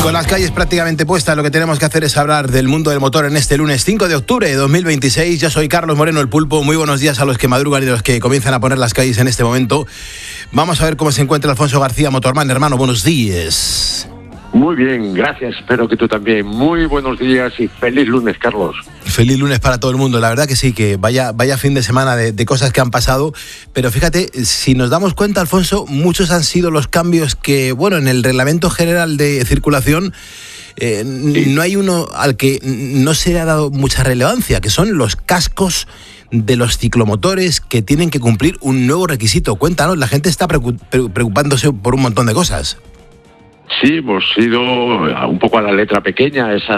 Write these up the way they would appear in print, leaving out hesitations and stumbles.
Con las calles prácticamente puestas, lo que tenemos que hacer es hablar del mundo del motor en este lunes 5 de octubre de 2026. Yo soy Carlos Moreno, el Pulpo. Muy buenos días a los que madrugan y a los que comienzan a poner las calles en este momento. Vamos a ver cómo se encuentra Alfonso García, Motorman. Hermano, buenos días. Muy bien, gracias. Espero que tú también. Muy buenos días y feliz lunes, Carlos. Feliz lunes para todo el mundo. La verdad que sí, que vaya fin de semana de cosas que han pasado. Pero fíjate, si nos damos cuenta, Alfonso, muchos han sido los cambios que, bueno, en el Reglamento General de Circulación no hay uno al que no se le ha dado mucha relevancia, que son los cascos de los ciclomotores que tienen que cumplir un nuevo requisito. Cuéntanos, la gente está preocupándose por un montón de cosas. Sí, hemos ido un poco a la letra pequeña, esas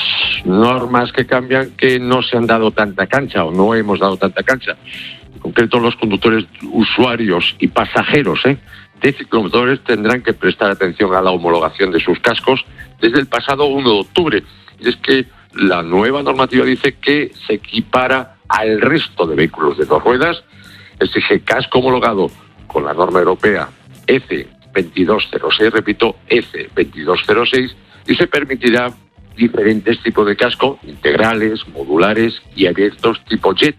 normas que cambian que no se han dado tanta cancha o no hemos dado tanta cancha. En concreto, los conductores, usuarios y pasajeros de ciclomotores tendrán que prestar atención a la homologación de sus cascos desde el pasado 1 de octubre. Y es que la nueva normativa dice que se equipara al resto de vehículos de dos ruedas, exige casco homologado con la norma europea EC 2206, repito, EC 2206, y se permitirá diferentes tipos de casco, integrales, modulares y abiertos tipo jet,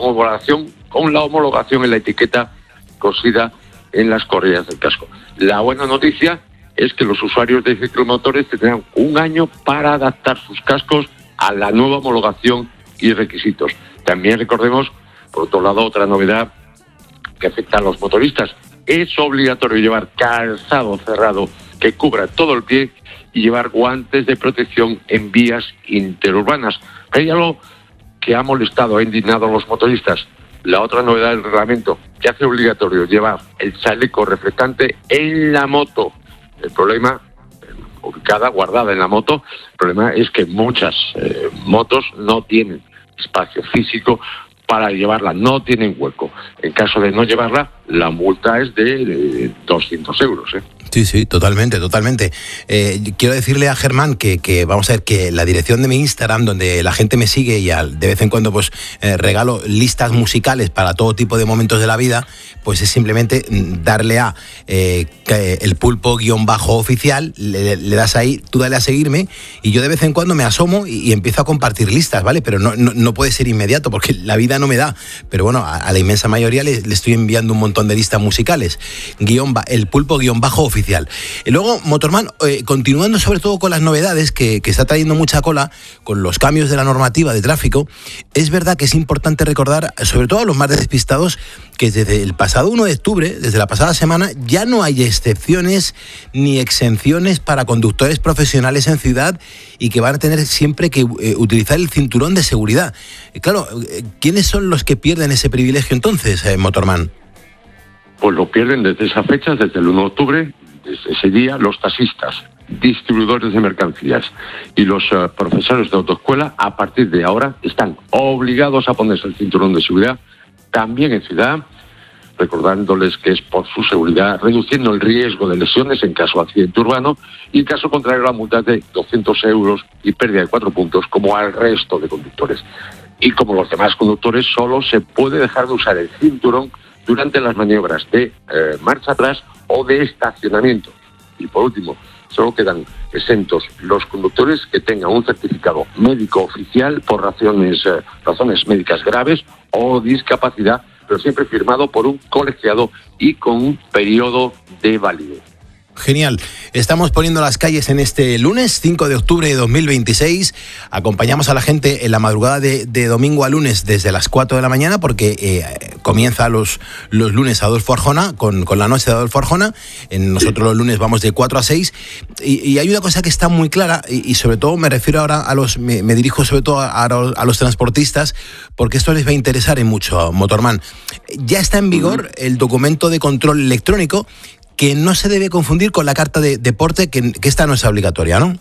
con la homologación en la etiqueta cosida en las correas del casco. La buena noticia es que los usuarios de ciclomotores tendrán un año para adaptar sus cascos a la nueva homologación y requisitos. También recordemos, por otro lado, otra novedad que afecta a los motoristas. Es obligatorio llevar calzado cerrado que cubra todo el pie y llevar guantes de protección en vías interurbanas. Hay algo que ha molestado, ha indignado a los motoristas. La otra novedad del reglamento, que hace obligatorio llevar el chaleco reflectante en la moto. El problema, guardada en la moto, el problema es que muchas motos no tienen espacio físico para llevarla, no tienen hueco. En caso de no llevarla, la multa es de 200 euros. Sí, totalmente. Quiero decirle a Germán que vamos a ver que la dirección de mi Instagram, donde la gente me sigue y de vez en cuando pues regalo listas musicales para todo tipo de momentos de la vida, pues es simplemente darle a el Pulpo_oficial, le das ahí, tú dale a seguirme y yo de vez en cuando me asomo y empiezo a compartir listas, ¿vale? Pero no puede ser inmediato porque la vida no me da. Pero bueno, a la inmensa mayoría le estoy enviando un montón de listas musicales. El Pulpo_oficial. Y luego, Motorman, continuando sobre todo con las novedades que está trayendo mucha cola, con los cambios de la normativa de tráfico, es verdad que es importante recordar, sobre todo a los más despistados, que desde el pasado 1 de octubre, desde la pasada semana, ya no hay excepciones ni exenciones para conductores profesionales en ciudad y que van a tener siempre que utilizar el cinturón de seguridad. Claro, ¿quiénes son los que pierden ese privilegio entonces, Motorman? Pues lo pierden desde esa fecha, desde el 1 de octubre, desde ese día, los taxistas, distribuidores de mercancías y los profesores de autoescuela, a partir de ahora, están obligados a ponerse el cinturón de seguridad, también en ciudad, recordándoles que es por su seguridad, reduciendo el riesgo de lesiones en caso de accidente urbano y en caso contrario la multa de 200 euros y pérdida de 4 puntos como al resto de conductores. Y como los demás conductores, solo se puede dejar de usar el cinturón durante las maniobras de marcha atrás o de estacionamiento. Y por último, solo quedan exentos los conductores que tengan un certificado médico oficial por razones médicas graves o discapacidad, pero siempre firmado por un colegiado y con un periodo de validez. Genial. Estamos poniendo las calles en este lunes 5 de octubre de 2026. Acompañamos a la gente en la madrugada de domingo a lunes desde las 4 de la mañana porque comienza los lunes Adolfo Arjona con la noche de Adolfo Arjona. Nosotros los lunes vamos de 4 a 6 y hay una cosa que está muy clara y sobre todo me refiero ahora me dirijo sobre todo a los transportistas porque esto les va a interesar en mucho, Motorman. Ya está en vigor el documento de control electrónico que no se debe confundir con la carta de deporte, que esta no es obligatoria, ¿no?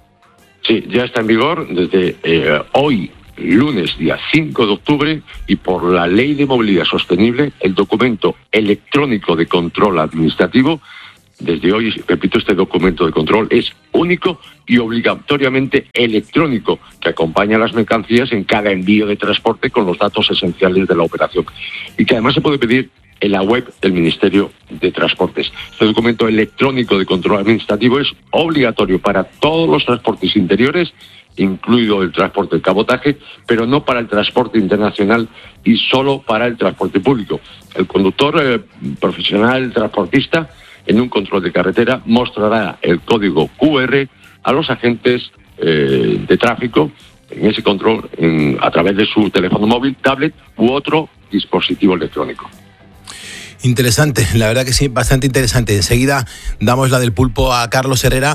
Sí, ya está en vigor desde hoy, lunes, día 5 de octubre, y por la Ley de Movilidad Sostenible, el documento electrónico de control administrativo, desde hoy, repito, este documento de control es único y obligatoriamente electrónico, que acompaña a las mercancías en cada envío de transporte con los datos esenciales de la operación, y que además se puede pedir en la web del Ministerio de Transportes. Este documento electrónico de control administrativo es obligatorio para todos los transportes interiores, incluido el transporte de cabotaje, pero no para el transporte internacional y solo para el transporte público. El conductor profesional transportista en un control de carretera mostrará el código QR a los agentes de tráfico en ese control a través de su teléfono móvil, tablet u otro dispositivo electrónico. Interesante, la verdad que sí, bastante interesante. Enseguida damos la del pulpo a Carlos Herrera.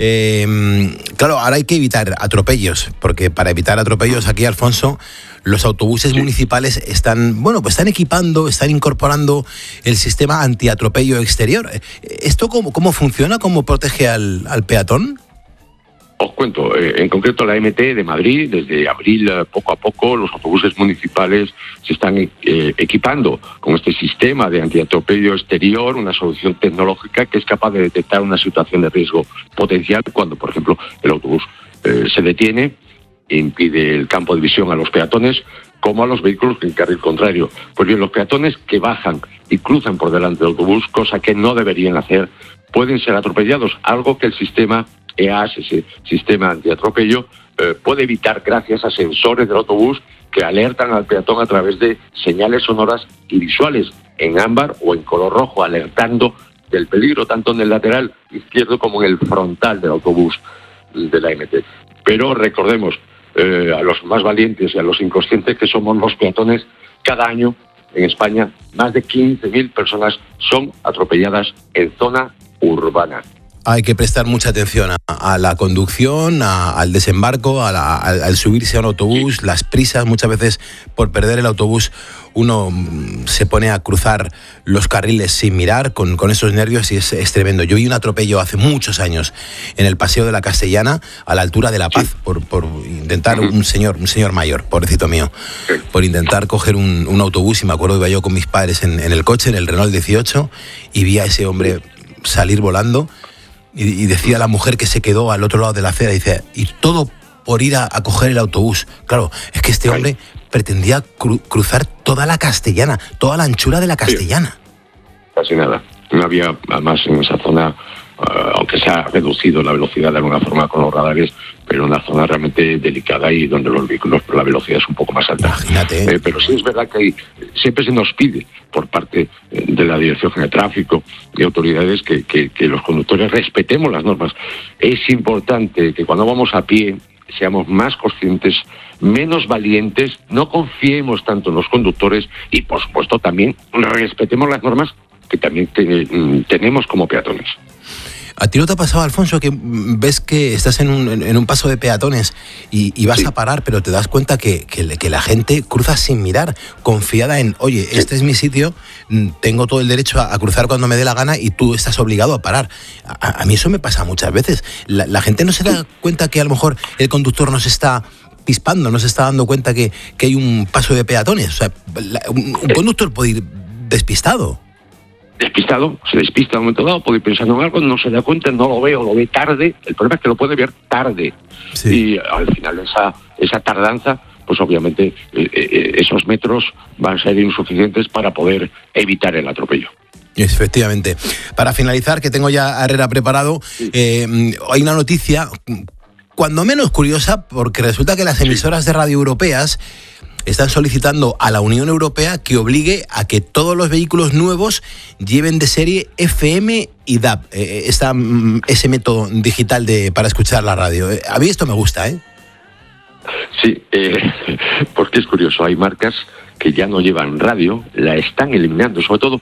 Claro, ahora hay que evitar atropellos, porque para evitar atropellos aquí, Alfonso, los autobuses municipales están equipando, están incorporando el sistema antiatropello exterior. ¿Esto cómo funciona? ¿Cómo protege al peatón? Os cuento, en concreto la MT de Madrid, desde abril poco a poco los autobuses municipales se están equipando con este sistema de antiatropello exterior, una solución tecnológica que es capaz de detectar una situación de riesgo potencial cuando, por ejemplo, el autobús se detiene e impide el campo de visión a los peatones como a los vehículos en carril contrario. Pues bien, los peatones que bajan y cruzan por delante del autobús, cosa que no deberían hacer, pueden ser atropellados, algo que el sistema EAS, ese sistema antiatropello, puede evitar gracias a sensores del autobús que alertan al peatón a través de señales sonoras y visuales en ámbar o en color rojo, alertando del peligro tanto en el lateral izquierdo como en el frontal del autobús de la MT. Pero recordemos a los más valientes y a los inconscientes que somos los peatones, cada año en España más de 15.000 personas son atropelladas en zona urbana. Hay que prestar mucha atención a la conducción, al desembarco, al subirse a un autobús, las prisas. Muchas veces por perder el autobús uno se pone a cruzar los carriles sin mirar con esos nervios y es tremendo. Yo vi un atropello hace muchos años en el Paseo de la Castellana, a la altura de La Paz, por intentar un señor mayor, pobrecito mío, por intentar coger un autobús, y me acuerdo que iba yo con mis padres en el coche, en el Renault 18, y vi a ese hombre salir volando. Y decía la mujer que se quedó al otro lado de la acera, dice, y todo por ir a coger el autobús. Claro, es que este hombre pretendía cruzar toda la Castellana, toda la anchura de la Castellana. Casi nada. No había, además, en esa zona, aunque se ha reducido la velocidad de alguna forma con los radares, pero una zona realmente delicada y donde los vehículos, la velocidad es un poco más alta. Imagínate. Pero sí es verdad que siempre se nos pide por parte de la Dirección General de Tráfico y autoridades que los conductores respetemos las normas. Es importante que cuando vamos a pie seamos más conscientes, menos valientes, no confiemos tanto en los conductores y, por supuesto, también respetemos las normas que también tenemos como peatones. ¿A ti no te ha pasado, Alfonso, que ves que estás en un paso de peatones y vas a parar, pero te das cuenta que la gente cruza sin mirar, confiada en, oye, este es mi sitio, tengo todo el derecho a cruzar cuando me dé la gana y tú estás obligado a parar? A mí eso me pasa muchas veces. La gente no se da cuenta que a lo mejor el conductor nos está pispando, no se está dando cuenta que hay un paso de peatones. O sea, un conductor puede ir despistado. Se despista en un momento dado, puede ir pensando en algo, no se da cuenta, no lo ve o lo ve tarde. El problema es que lo puede ver tarde. Sí. Y al final esa tardanza, pues obviamente esos metros van a ser insuficientes para poder evitar el atropello. Efectivamente. Para finalizar, que tengo ya a Herrera preparado, hay una noticia, cuando menos curiosa, porque resulta que las emisoras de radio europeas están solicitando a la Unión Europea que obligue a que todos los vehículos nuevos lleven de serie FM y DAB, ese método digital para escuchar la radio. A mí esto me gusta, ¿eh? Sí, porque es curioso, hay marcas que ya no llevan radio, la están eliminando, sobre todo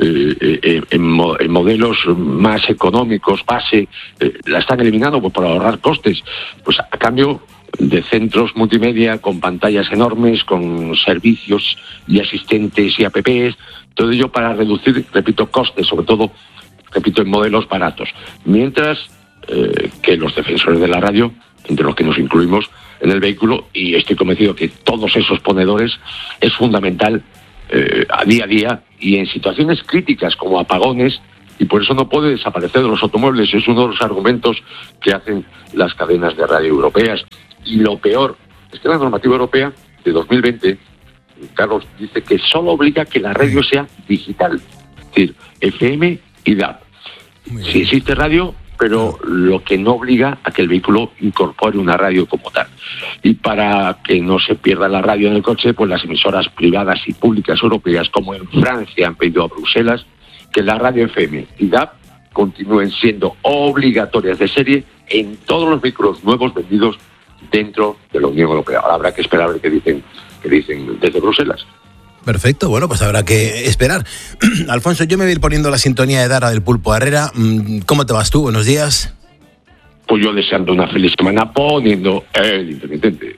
en modelos más económicos, base, la están eliminando pues, para ahorrar costes, pues a cambio de centros multimedia con pantallas enormes, con servicios y asistentes y apps, todo ello para reducir, repito, costes, sobre todo, repito, en modelos baratos. Mientras que los defensores de la radio, entre los que nos incluimos en el vehículo, y estoy convencido que todos esos ponedores, es fundamental a día y en situaciones críticas como apagones, y por eso no puede desaparecer de los automóviles. Es uno de los argumentos que hacen las cadenas de radio europeas. Y lo peor es que la normativa europea de 2020 Carlos dice que solo obliga a que la radio sea digital, es decir, FM y DAB. Sí existe radio, pero lo que no obliga a que el vehículo incorpore una radio como tal. Y para que no se pierda la radio en el coche, pues las emisoras privadas y públicas europeas, como en Francia, han pedido a Bruselas que la radio FM y DAB continúen siendo obligatorias de serie en todos los vehículos nuevos vendidos dentro de la Unión Europea. Ahora habrá que esperar a ver qué dicen desde Bruselas. Perfecto, bueno, pues habrá que esperar. Alfonso, yo me voy a ir poniendo la sintonía de Dara del Pulpo Herrera. ¿Cómo te vas tú? Buenos días. Pues yo deseando una feliz semana poniendo el intermitente.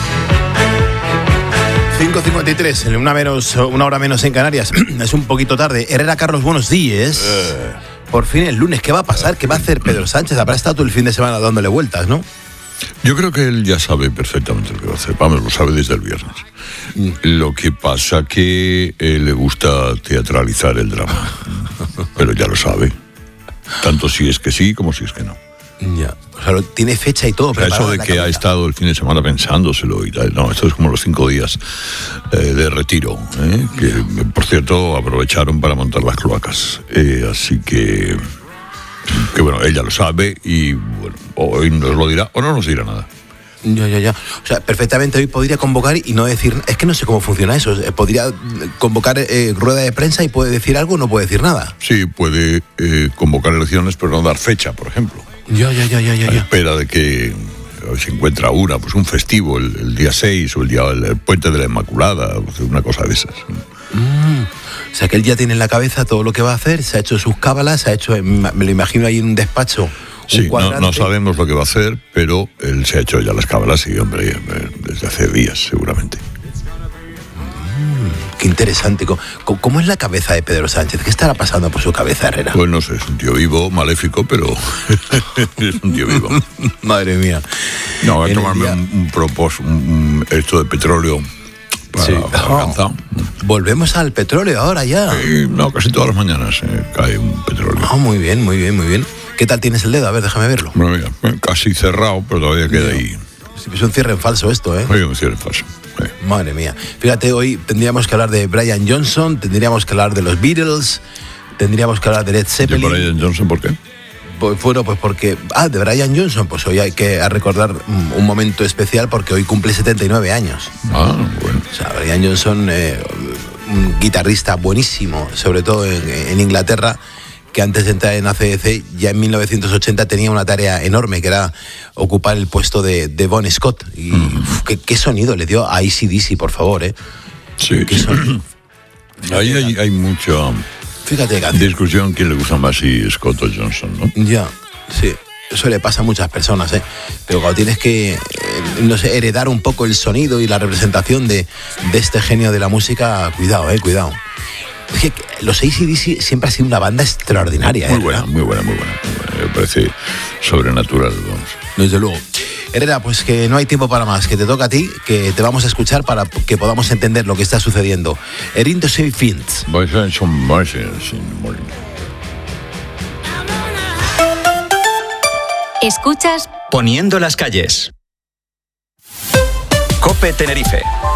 5:53, una hora menos en Canarias. Es un poquito tarde. Herrera Carlos, buenos días. Por fin el lunes, ¿qué va a pasar? ¿Qué va a hacer Pedro Sánchez? Habrá estado todo el fin de semana dándole vueltas, ¿no? Yo creo que él ya sabe perfectamente lo que va a hacer. Vamos, lo sabe desde el viernes. Lo que pasa que le gusta teatralizar el drama. Pero ya lo sabe. Tanto si es que sí como si es que no. Ya, o sea, tiene fecha y todo. Eso de que ha estado el fin de semana pensándoselo y tal. No, esto es como los 5 días de retiro, que por cierto aprovecharon para montar las cloacas. Así que bueno, ella lo sabe y bueno, hoy nos lo dirá o no nos dirá nada. Ya. O sea, perfectamente hoy podría convocar y no decir... Es que no sé cómo funciona eso. Podría convocar rueda de prensa y puede decir algo o no puede decir nada. Sí, puede convocar elecciones pero no dar fecha, por ejemplo. Ya. A espera de que se encuentra pues un festivo el día 6 o el Puente de la Inmaculada, una cosa de esas. O sea, que él ya tiene en la cabeza todo lo que va a hacer, se ha hecho sus cábalas, me lo imagino ahí en un despacho. Sí, no sabemos lo que va a hacer, pero él se ha hecho ya las cábalas y, hombre, desde hace días, seguramente. Qué interesante. ¿Cómo es la cabeza de Pedro Sánchez? ¿Qué estará pasando por su cabeza, Herrera? Pues no sé, es un tío vivo, maléfico, pero es un tío vivo. Madre mía. No, voy a tomarme esto de petróleo para alcanzar. Volvemos al petróleo ahora ya. No, casi todas las mañanas cae un petróleo. Muy bien. ¿Qué tal tienes el dedo? A ver, déjame verlo. Bueno, mira, casi cerrado, pero todavía queda ahí. Es un cierre en falso esto, ¿eh? Oye, un cierre en falso. Madre mía. Fíjate, hoy tendríamos que hablar de Brian Johnson, tendríamos que hablar de los Beatles, tendríamos que hablar de Led Zeppelin. ¿De Brian Johnson por qué? Pues porque... de Brian Johnson, pues hoy hay que recordar un momento especial porque hoy cumple 79 años. Bueno. O sea, Brian Johnson, un guitarrista buenísimo, sobre todo en Inglaterra, que antes de entrar en AC/DC, ya en 1980 tenía una tarea enorme, que era ocupar el puesto de Bon Scott. Y ¿qué sonido le dio a AC/DC, por favor, ¿eh? Sí. Ahí hay mucha discusión quién le gusta más, si Scott o Johnson, ¿no? Ya, sí. Eso le pasa a muchas personas, ¿eh? Pero cuando tienes que, heredar un poco el sonido y la representación de este genio de la música, cuidado. Es que los AC/DC siempre ha sido una banda extraordinaria. Muy buena. Me parece sobrenatural, vamos. Desde luego. Herrera, pues que no hay tiempo para más, que te toca a ti, que te vamos a escuchar para que podamos entender lo que está sucediendo. Erindo Seyfields. Escuchas Poniendo las calles. COPE Tenerife.